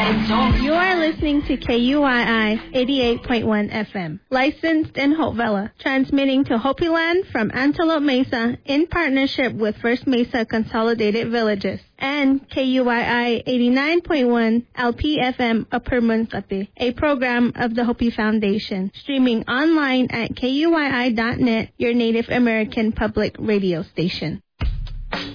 You are listening to KUII 88.1 FM, licensed in Hope Valley, transmitting to Hopi Land from Antelope Mesa in partnership with First Mesa Consolidated Villages, and KUII 89.1 LPFM Upper Muncate, a program of the Hopi Foundation, streaming online at KUII.net, your Native American public radio station.